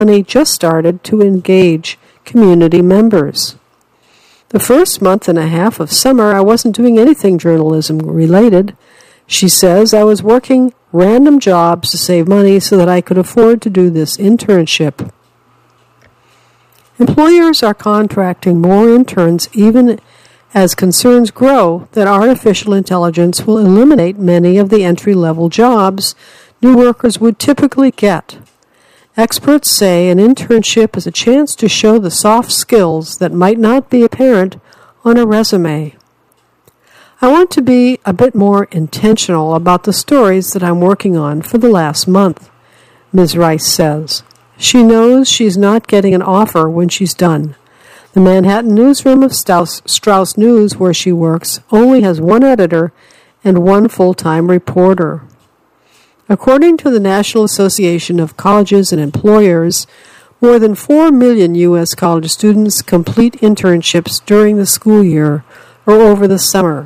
company just started to engage community members. The first month and a half of summer, I wasn't doing anything journalism related. She says I was working random jobs to save money so that I could afford to do this internship. Employers are contracting more interns even as concerns grow that artificial intelligence will eliminate many of the entry-level jobs new workers would typically get. Experts say an internship is a chance to show the soft skills that might not be apparent on a resume. I want to be a bit more intentional about the stories that I'm working on for the last month, Ms. Rice says. She knows she's not getting an offer when she's done. The Manhattan newsroom of Strauss News, where she works, only has one editor and one full-time reporter. According to the National Association of Colleges and Employers, more than 4 million U.S. college students complete internships during the school year or over the summer.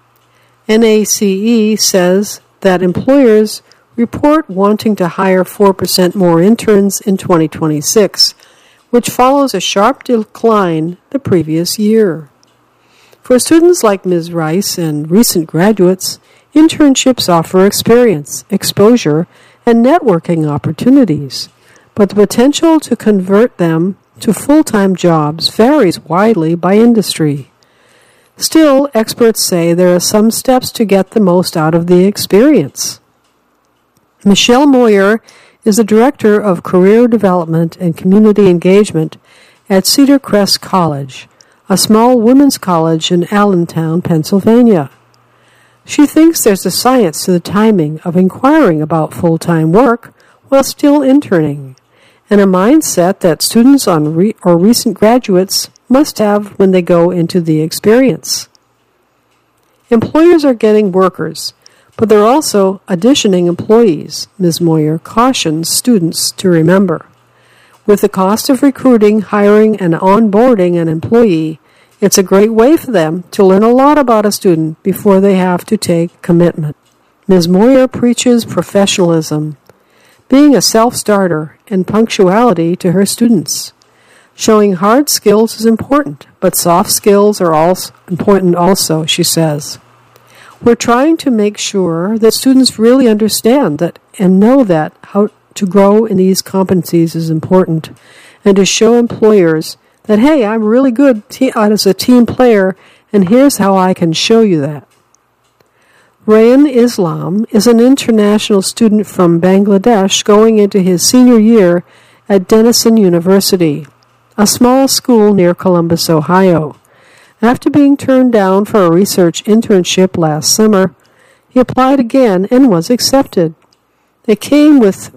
NACE says that employers report wanting to hire 4% more interns in 2026, which follows a sharp decline the previous year. For students like Ms. Rice and recent graduates, internships offer experience, exposure, and networking opportunities, but the potential to convert them to full-time jobs varies widely by industry. Still, experts say there are some steps to get the most out of the experience. Michelle Moyer is the Director of Career Development and Community Engagement at Cedar Crest College, a small women's college in Allentown, Pennsylvania. She thinks there's a science to the timing of inquiring about full-time work while still interning, and a mindset that students or recent graduates must have when they go into the experience. Employers are getting workers, but they're also auditioning employees, Ms. Moyer cautions students to remember. With the cost of recruiting, hiring, and onboarding an employee, it's a great way for them to learn a lot about a student before they have to take commitment. Ms. Moyer preaches professionalism, being a self-starter, and punctuality to her students. Showing hard skills is important, but soft skills are also important also, she says. We're trying to make sure that students really understand that and know that how to grow in these competencies is important, and to show employers that, hey, I'm really good as a team player, and here's how I can show you that. Rayan Islam is an international student from Bangladesh going into his senior year at Denison University, a small school near Columbus, Ohio. After being turned down for a research internship last summer, he applied again and was accepted. It came with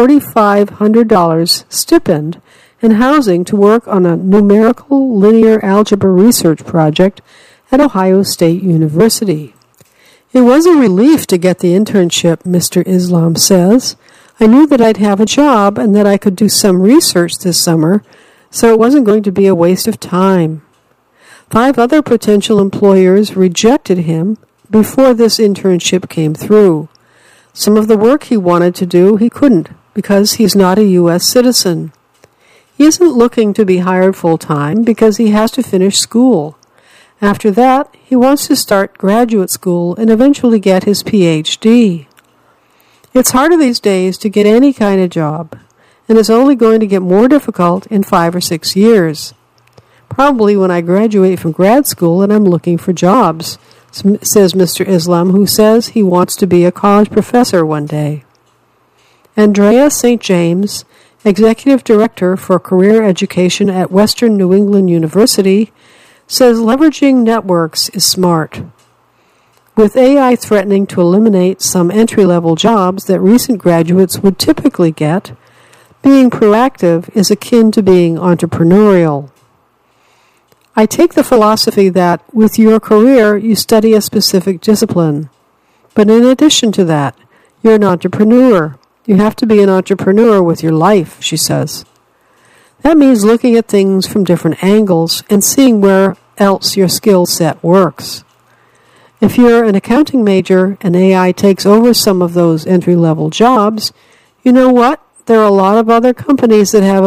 $4,500 stipend and housing to work on a numerical linear algebra research project at Ohio State University. It was a relief to get the internship, Mr. Islam says. I knew that I'd have a job and that I could do some research this summer, so it wasn't going to be a waste of time. 5 other potential employers rejected him before this internship came through. Some of the work he wanted to do, he couldn't because he's not a U.S. citizen. He isn't looking to be hired full-time because he has to finish school. After that, he wants to start graduate school and eventually get his Ph.D. It's harder these days to get any kind of job, and it's only going to get more difficult in 5 or 6 years. Probably when I graduate from grad school and I'm looking for jobs, says Mr. Islam, who says he wants to be a college professor one day. Andrea St. James, Executive Director for Career Education at Western New England University, says leveraging networks is smart. With AI threatening to eliminate some entry-level jobs that recent graduates would typically get, being proactive is akin to being entrepreneurial. I take the philosophy that with your career you study a specific discipline, but in addition to that, you're an entrepreneur. You have to be an entrepreneur with your life, she says. That means looking at things from different angles and seeing where else your skill set works. If you're an accounting major and AI takes over some of those entry-level jobs, you know what? there are a lot of other companies that have